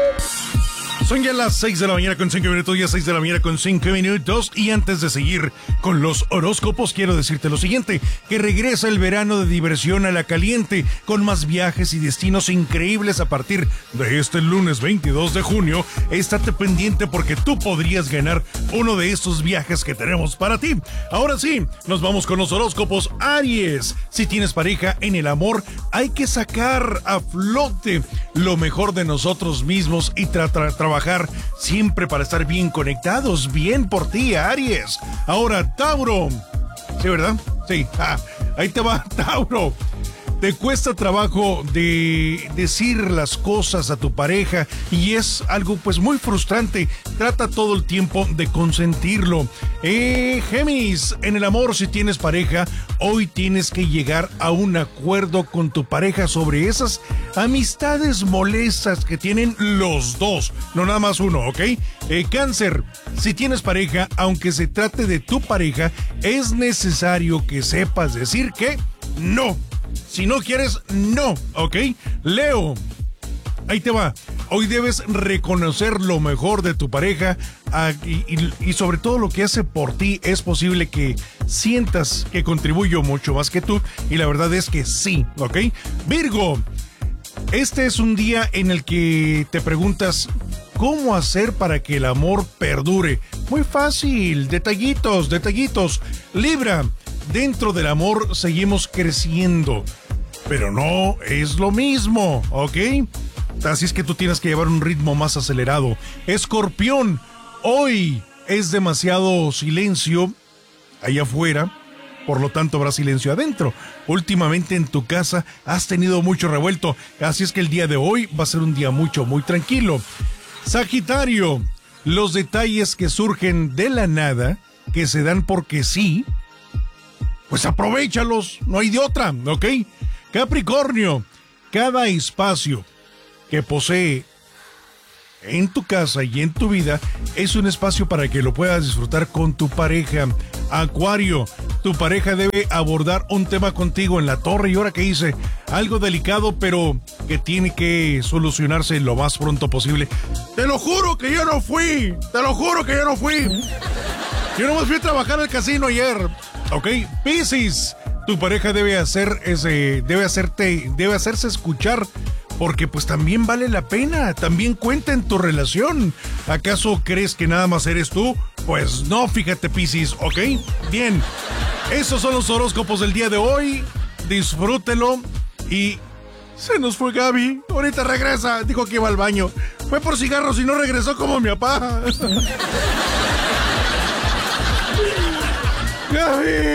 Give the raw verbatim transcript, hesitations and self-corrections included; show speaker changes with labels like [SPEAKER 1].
[SPEAKER 1] Son ya las seis de la mañana con cinco minutos, ya seis de la mañana con cinco minutos. Y antes de seguir con los horóscopos, quiero decirte lo siguiente: que regresa el verano de diversión a la caliente, con más viajes y destinos increíbles a partir de este lunes veintidós de junio. Estate pendiente porque tú podrías ganar uno de estos viajes que tenemos para ti. Ahora sí, nos vamos con los horóscopos. Aries, si tienes pareja en el amor, hay que sacar a flote lo mejor de nosotros mismos y tra- tra- trabajar siempre para estar bien conectados. Bien por ti, Aries. Ahora, Tauro. Sí, ¿verdad? Sí. Ah, ahí te va, Tauro. Te cuesta trabajo de decir las cosas a tu pareja y es algo pues muy frustrante. Trata todo el tiempo de consentirlo. Eh, Géminis, en el amor, si tienes pareja, hoy tienes que llegar a un acuerdo con tu pareja sobre esas amistades molestas que tienen los dos, no nada más uno, ¿ok? Eh, Cáncer, si tienes pareja, aunque se trate de tu pareja, es necesario que sepas decir que no. Si no quieres, no, ¿ok? Leo, ahí te va. Hoy debes reconocer lo mejor de tu pareja uh, y, y, y sobre todo lo que hace por ti. Es posible que sientas que contribuyó mucho más que tú y la verdad es que sí, ¿ok? Virgo, este es un día en el que te preguntas ¿cómo hacer para que el amor perdure? Muy fácil, detallitos, detallitos. Libra, dentro del amor seguimos creciendo, pero no es lo mismo, ¿ok? Así es que tú tienes que llevar un ritmo más acelerado. Escorpión, hoy es demasiado silencio allá afuera, por lo tanto habrá silencio adentro. Últimamente en tu casa has tenido mucho revuelto, así es que el día de hoy va a ser un día mucho, muy tranquilo. Sagitario, los detalles que surgen de la nada, que se dan porque sí, pues aprovéchalos, no hay de otra, ¿ok? Capricornio, cada espacio que posee en tu casa y en tu vida es un espacio para que lo puedas disfrutar con tu pareja. Acuario, tu pareja debe abordar un tema contigo en la torre y ahora que hice algo delicado, pero que tiene que solucionarse lo más pronto posible. Te lo juro que yo no fui, te lo juro que yo no fui. Yo nomás fui a trabajar al casino ayer. Ok, Piscis, tu pareja debe hacer ese, debe hacerte, debe hacerse escuchar, porque pues también vale la pena, también cuenta en tu relación. ¿Acaso crees que nada más eres tú? Pues no, fíjate, Piscis, ¿ok? Bien, esos son los horóscopos del día de hoy, disfrútelo y... Se nos fue Gaby, ahorita regresa, dijo que iba al baño. Fue por cigarros y no regresó como mi papá. Gaby.